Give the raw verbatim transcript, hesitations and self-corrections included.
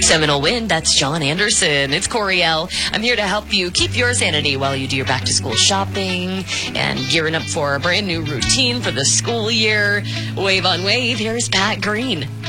Seminole Wind, that's John Anderson. It's Coriel. I'm here to help you keep your sanity while you do your back-to-school shopping and gearing up for a brand new routine for the school year. Wave on Wave, here's Pat Green.